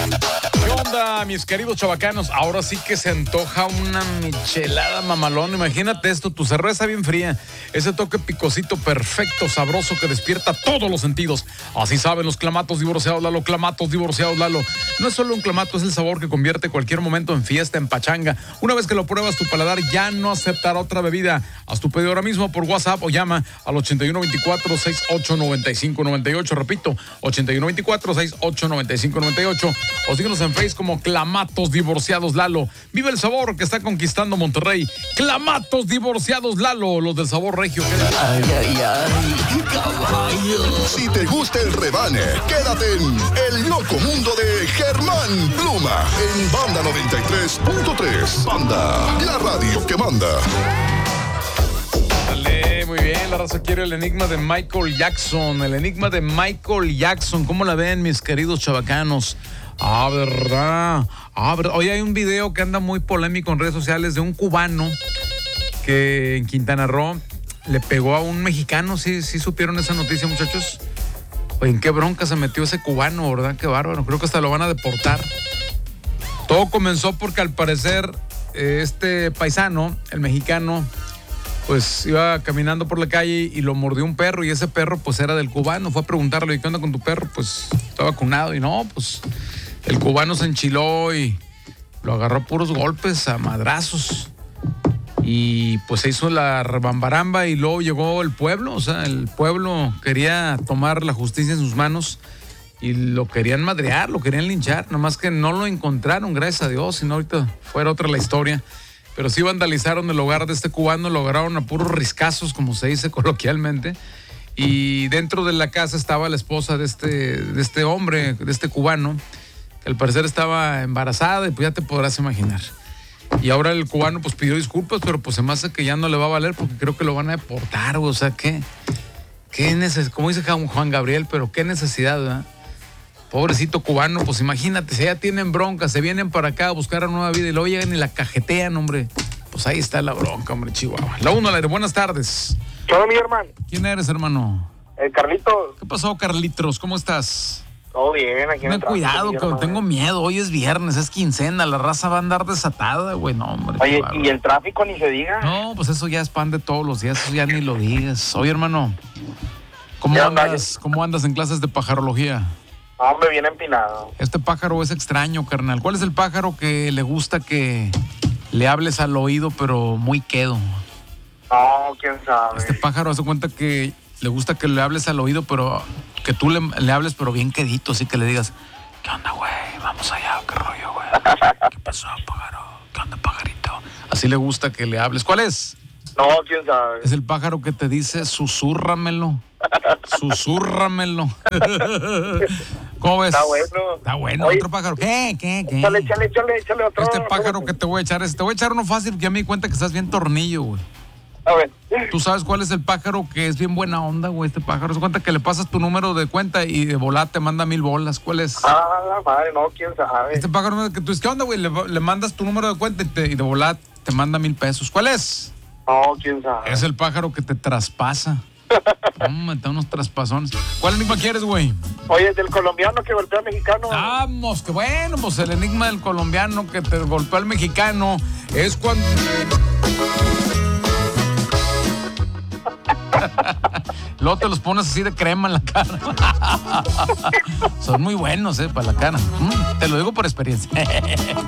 ¿Qué onda, mis queridos chavacanos? Ahora sí que se antoja una michelada mamalón. Imagínate esto, tu cerveza bien fría, ese toque picosito perfecto, sabroso que despierta todos los sentidos. Así saben los clamatos divorciados Lalo, clamatos divorciados Lalo. No es solo un clamato, es el sabor que convierte cualquier momento en fiesta, en pachanga. Una vez que lo pruebas, tu paladar ya no aceptará otra bebida. Haz tu pedido ahora mismo por WhatsApp o llama al 8124-689598. Repito, 8124-689598. O síguenos en Facebook como Clamatos Divorciados Lalo. Vive el sabor que está conquistando Monterrey. Clamatos Divorciados Lalo, los del sabor regio. Ay, ay, ay, caballo. Si te gusta el rebane, quédate en El Loco Mundo de Germán Pluma en Banda 93.3. Banda, la radio que manda. Dale, muy bien, la raza quiere el enigma de Michael Jackson. El enigma de Michael Jackson. ¿Cómo la ven, mis queridos chavacanos? ¿Verdad? Hoy hay un video que anda muy polémico en redes sociales de un cubano que en Quintana Roo le pegó a un mexicano. ¿Sí supieron esa noticia, muchachos? Oye, ¿en qué bronca se metió ese cubano, verdad? Qué bárbaro. Creo que hasta lo van a deportar. Todo comenzó porque al parecer este paisano, el mexicano, pues iba caminando por la calle y lo mordió un perro, y ese perro pues era del cubano. Fue a preguntarle, ¿qué onda con tu perro? Pues está vacunado. Y no, pues el cubano se enchiló y lo agarró a puros golpes, a madrazos. Y pues se hizo la rebambaramba y luego llegó el pueblo. O sea, el pueblo quería tomar la justicia en sus manos y lo querían madrear, lo querían linchar. Nomás que no lo encontraron, gracias a Dios, si no ahorita fuera otra la historia. Pero sí vandalizaron el hogar de este cubano, lo agarraron a puros riscazos, como se dice coloquialmente. Y dentro de la casa estaba la esposa de este hombre, de este cubano, que al parecer estaba embarazada, y pues ya te podrás imaginar. Y ahora el cubano pues pidió disculpas, pero pues se me hace que ya no le va a valer porque creo que lo van a deportar, güey. O sea, como dice Juan Gabriel, pero qué necesidad, ¿verdad? Pobrecito cubano, pues imagínate, si ya tienen bronca, se vienen para acá a buscar una nueva vida y luego llegan y la cajetean, hombre. Pues ahí está la bronca, hombre, Chihuahua. La 1 al aire, buenas tardes. ¿Qué onda, mi hermano? ¿Quién eres, hermano? El Carlitos. ¿Qué pasó, Carlitos? ¿Cómo estás? Todo bien, aquí en el Ten cuidado, tráfico, tengo miedo. Hoy es viernes, es quincena, la raza va a andar desatada, güey. No, hombre. Oye, y el tráfico ni se diga. No, pues eso ya es pan de todos los días, eso ya ni lo digas. Oye, hermano, ¿cómo andas en clases de pajarología? Hombre, bien empinado. Este pájaro es extraño, carnal. ¿Cuál es el pájaro que le gusta que le hables al oído, pero muy quedo? No, quién sabe. Este pájaro hace cuenta que le gusta que le hables al oído, pero que tú le hables, pero bien quedito, así que le digas, ¿qué onda, güey? Vamos allá, ¿qué rollo, güey? ¿Qué pasó, pájaro? ¿Qué onda, pajarito? Así le gusta que le hables. ¿Cuál es? No, quién sabe. Es el pájaro que te dice, susúrramelo. Susúrramelo. ¿Cómo ves? Está bueno. Está bueno. Oye, otro pájaro. ¿Qué? Échale otro. Este pájaro que te voy a echar te voy a echar uno fácil, porque ya me di cuenta que estás bien tornillo, güey. A ver. ¿Tú sabes cuál es el pájaro que es bien buena onda, güey? Este pájaro, se cuenta que le pasas tu número de cuenta y de volada te manda 1000 bolas. ¿Cuál es? La madre, no, quién sabe. Este pájaro que tú dices, ¿qué onda, güey? Le mandas tu número de cuenta y de volada te manda 1000 pesos. ¿Cuál es? No, quién sabe. Es el pájaro que te traspasa. Me da unos traspasones. ¿Cuál enigma quieres, güey? Oye, del colombiano que golpeó al mexicano. Vamos, que bueno, pues el enigma del colombiano que te golpeó al mexicano es cuando... Luego te los pones así de crema en la cara. Son muy buenos, para la cara. Te lo digo por experiencia.